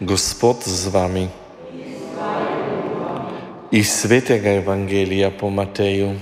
Gospod z vami. Iz svetega Evangelija po Mateju.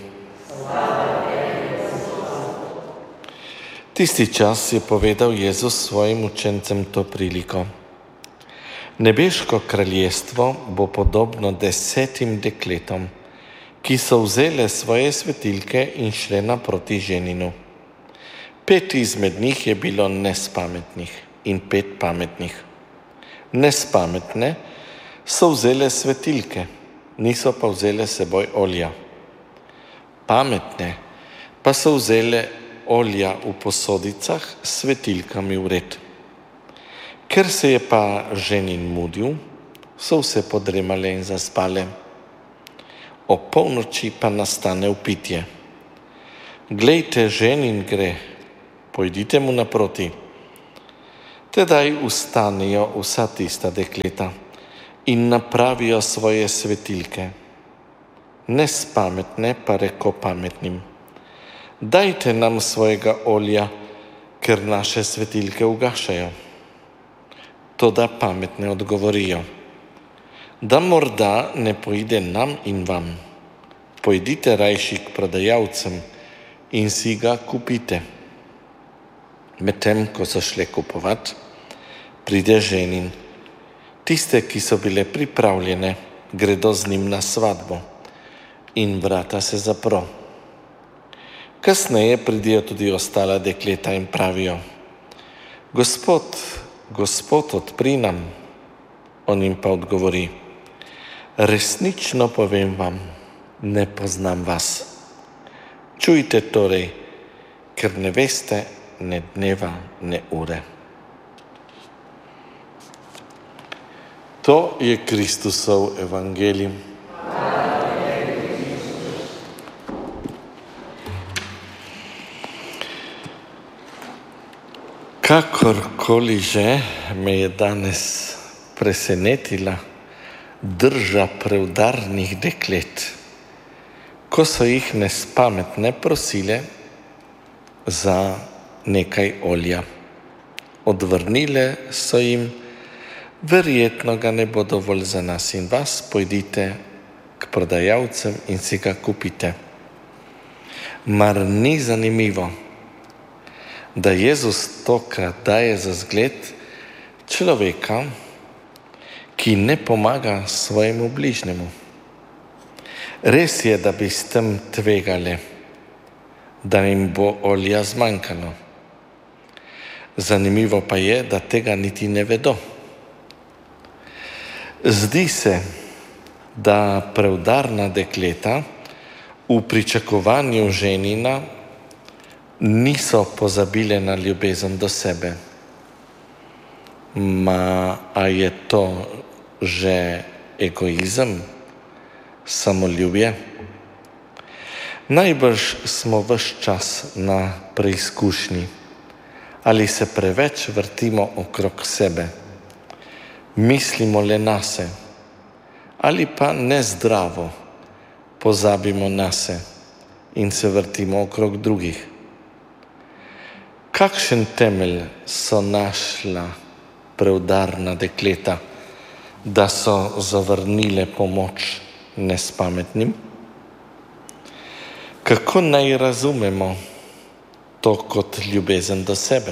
Tisti čas je povedal Jezus svojim učencem to priliko. Nebeško kraljestvo bo podobno 10 dekletom, ki so vzele svoje svetilke in šle naproti ženinu. 5 izmed njih je bilo nespametnih in 5 pametnih. Nespametne so vzele svetilke, niso pa vzele seboj olja. Pametne pa so vzele olja v posodicah s svetilkami vred. Ker se je pa ženin mudil, so vse podremale in zaspale. Ob polnoči pa nastane vpitje. Glejte, ženin gre, pojdite mu naproti. Tedaj vstanejo vsa tista dekleta in napravijo svoje svetilke. Nespametne pa reko pametnim: dajte nam svojega olja, ker naše svetilke ugašajo. Toda pametne odgovorijo: da morda ne poide nam in vam. Pojdite rajši k prodajalcem in si ga kupite. Medtem ko so šle kupovat, pride ženin. Tiste, ki so bile pripravljene, gredo z njim na svatbo in vrata se zapro. Kasneje pridejo tudi ostala dekleta in pravijo: Gospod, Gospod, odpri nam. On jim pa odgovori: resnično povem vam, ne poznam vas. Čujte torej, ker ne veste ne dneva, ne ure. To je Kristusov evangelij. Kakorkoli že me je danes presenetila drža preudarnih deklet, ko so jih nespametne prosile za nekaj olja. Odvrnile so jim: verjetno ga ne bo dovolj za nas in vas, pojdite k prodajalcem in si ga kupite. Mar ni zanimivo, da Jezus tokrat daje za zgled človeka, ki ne pomaga svojemu bližnjemu. Res je, da bi s tem tvegale, da jim bo olja zmanjkalo. Zanimivo pa je, da tega niti ne vedo. Zdi se, da preudarna dekleta v pričakovanju ženina niso pozabile na ljubezen do sebe. A je to že egoizem, samoljubje? Najbrž smo ves čas na preizkušnji. Ali se preveč vrtimo okrog sebe, mislimo le nase, ali pa nezdravo pozabimo nase in se vrtimo okrog drugih. Kakšen temelj so našla preudarna dekleta, da so zavrnile pomoč nespametnim? Kako naj razumemo to kot ljubezen do sebe?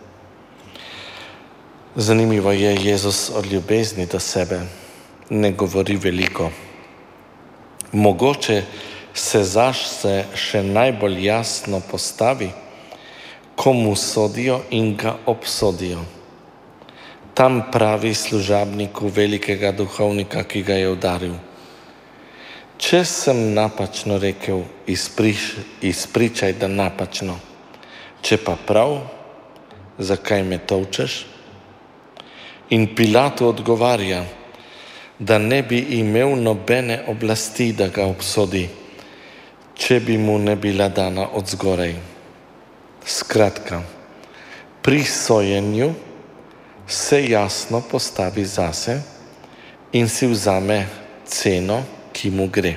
Zanimivo je, Jezus o ljubezni do sebe ne govori veliko. Mogoče se zase še najbolj jasno postavi, komu sodijo in ga obsodijo. Tam pravi služabniku velikega duhovnika, ki ga je udaril: če sem napačno rekel, izpričaj, da napačno. Če pa prav, zakaj me tolčeš? In Pilatu odgovarja, da ne bi imel nobene oblasti, da ga obsodi, če bi mu ne bila dana od zgoraj. Skratka, pri sojenju se jasno postavi zase in si vzame ceno, ki mu gre.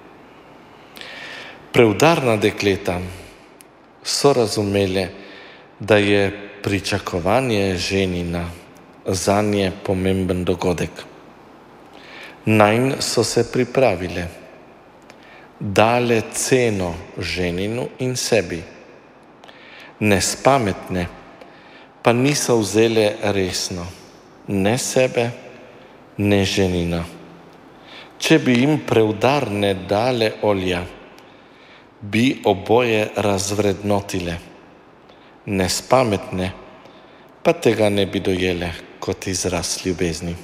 Preudarna dekleta so razumele, da je pričakovanje ženina zanje pomemben dogodek. Nanj so se pripravile, dale ceno ženinu in sebi. Nespametne pa niso vzele resno ne sebe, ne ženina. Če bi jim preudarne dale olja, bi oboje razvrednotile. Nespametne pa tega ne bi dojele kot izraz ljubezni.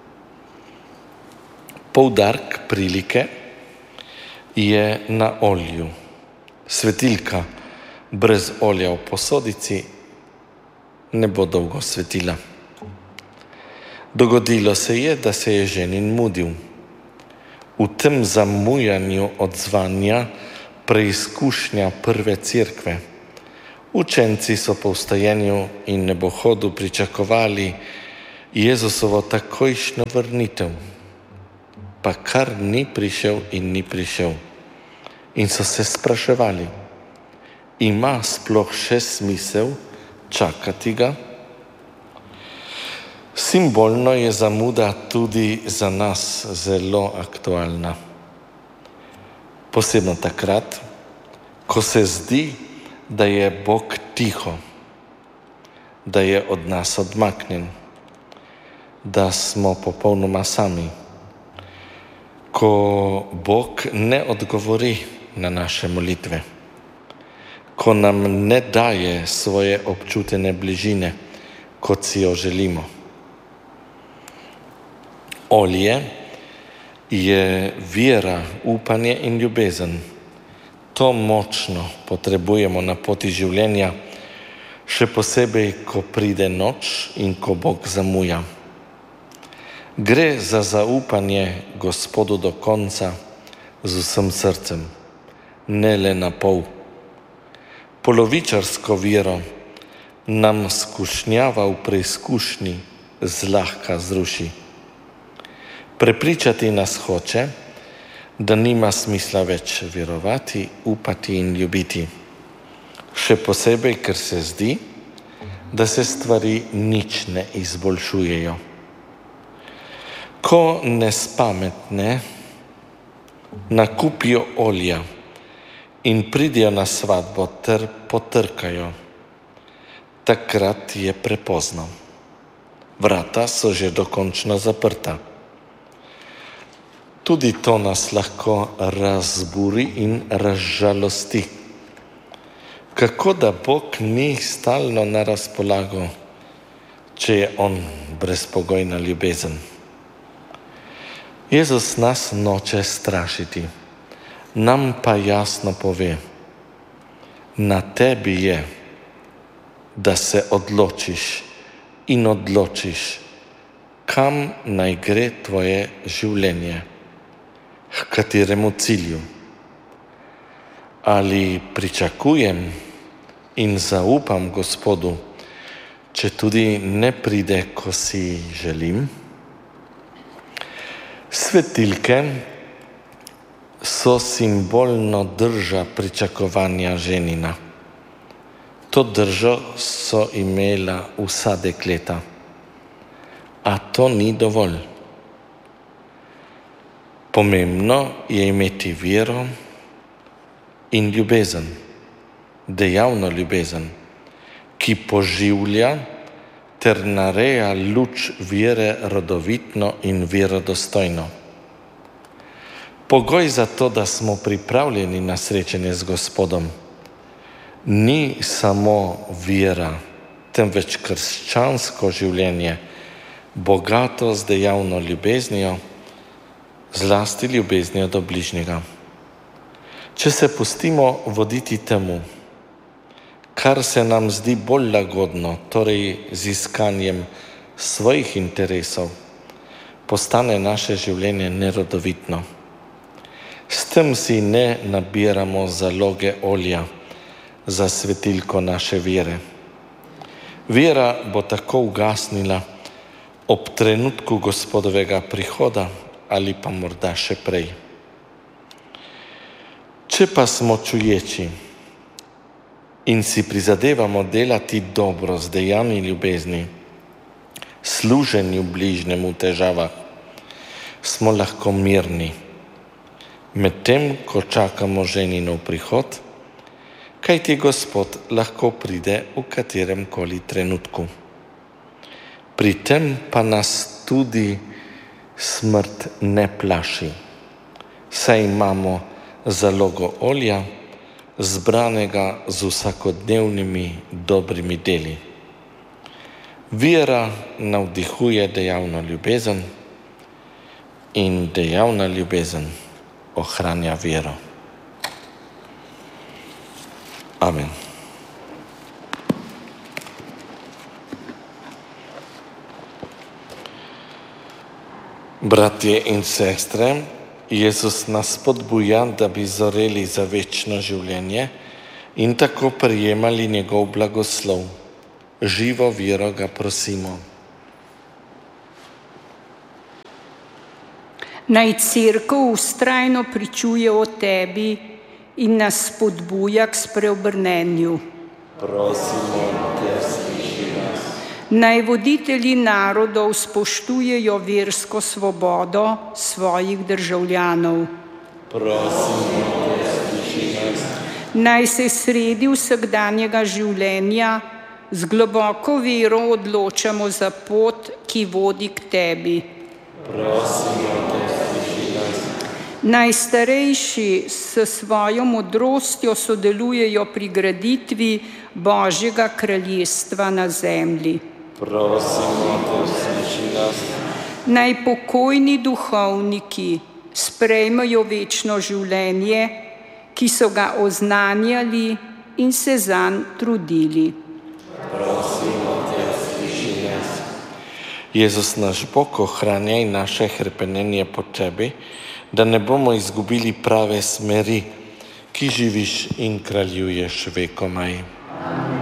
Poudarek prilike je na olju. Svetilka brez olja v posodici ne bo dolgo svetila. Dogodilo se je, da se je ženin mudil. V tem zamujanju odzvanja preizkušnja prve cerkve. Učenci so po vstajenju in nebohodu pričakovali Jezusovo takojšnjo vrnitev, pa kar ni prišel in ni prišel. In so se spraševali, ima sploh še smisel čakati ga? Simbolno je zamuda tudi za nas zelo aktualna. Posebno takrat, ko se zdi, da je Bog tiho, da je od nas odmaknjen, da smo popolnoma sami, ko Bog ne odgovori na naše molitve, ko nam ne daje svoje občutene bližine, kot si jo želimo. Olje je vera, upanje in ljubezen. To močno potrebujemo na poti življenja, še posebej, ko pride noč in ko Bog zamuja. Gre za zaupanje Gospodu do konca z vsem srcem, ne le na pol. Polovičarsko vero nam skušnjava v preizkušnji zlahka zruši. Prepričati nas hoče, da nima smisla več verovati, upati in ljubiti. Še posebej, ker se zdi, da se stvari nič ne izboljšujejo. Ko nespametne nakupijo olja in pridejo na svatbo ter potrkajo, takrat je prepozno. Vrata so že dokončno zaprta. Tudi to nas lahko razburi in razžalosti. Kako da Bog ni stalno na razpolago, če je on brezpogojna ljubezen? Jezus nas noče strašiti, nam pa jasno pove, na tebi je, da se odločiš in odločiš, kam naj gre tvoje življenje. H kateremu cilju? Ali pričakujem in zaupam Gospodu, če tudi ne pride, ko si želim? Svetilke so simbolno drža pričakovanja ženina. To držo so imela vsa dekleta, a to ni dovolj. Pomembno je imeti vero in ljubezen, dejavno ljubezen, ki poživlja ter nareja luč vere rodovitno in verodostojno. Pogoj za to, da smo pripravljeni na srečanje z Gospodom, ni samo vera, temveč krščansko življenje, bogato z dejavno ljubeznijo, zlasti ljubeznijo do bližnjega. Če se pustimo voditi temu, kar se nam zdi bolj lagodno, torej z iskanjem svojih interesov, postane naše življenje nerodovitno. S tem si ne nabiramo zaloge olja za svetilko naše vere. Vera bo tako ugasnila ob trenutku Gospodovega prihoda ali pa morda še prej. Če pa smo čuječi in si prizadevamo delati dobro z dejanji ljubezni, služenju bližnjemu v težavah, smo lahko mirni, medtem ko čakamo ženinov prihod, kajti Gospod lahko pride v katerem koli trenutku. Pri tem pa nas tudi smrt ne plaši, saj imamo zalogo olja, zbranega z vsakodnevnimi dobrimi deli. Vera navdihuje dejavno ljubezen in dejavna ljubezen ohranja vero. Amen. Bratje in sestre, Jezus nas spodbuja, da bi zoreli za večno življenje in tako prejemali njegov blagoslov. Živo vero ga prosimo. Naj Cerkev vztrajno pričuje o tebi in nas spodbuja k spreobrnenju. Prosimo, te sliši nas. Naj voditelji narodov spoštujejo versko svobodo svojih državljanov. Prosimo, te sliši nas. Naj se sredi vsakdanjega življenja z globoko vero odločamo za pot, ki vodi k tebi. Prosimo, te sliši nas. Naj starejši s svojo modrostjo sodelujejo pri graditvi Božjega kraljestva na zemlji. Prosimo, te sliši nas. Naj pokojni duhovniki sprejmejo večno življenje, ki so ga oznanjali in se zanj trudili. Prosimo, te sliši nas. Jezus naš Bog, ohranjaj naše hrepenenje po tebi, da ne bomo izgubili prave smeri, ki živiš in kraljuješ vekomaj.